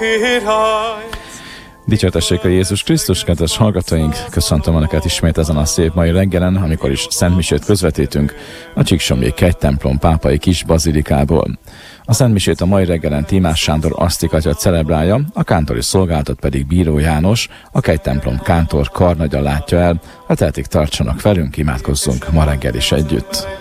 Dicsértessék a Jézus Krisztus, kedves hallgatóink! Köszöntöm Önöket ismét ezen a szép mai reggelen, amikor is szentmisét közvetítünk a Csíksomlyék kegytemplom pápai kis bazilikából. A szentmisét a mai reggelen Tímás Sándor Asztik atya celebrálja, a kántori szolgálatot pedig Bíró János, a kegytemplom kántor karnagya látja el. Ha tehetik, tartsanak velünk, imádkozzunk ma reggel is együtt.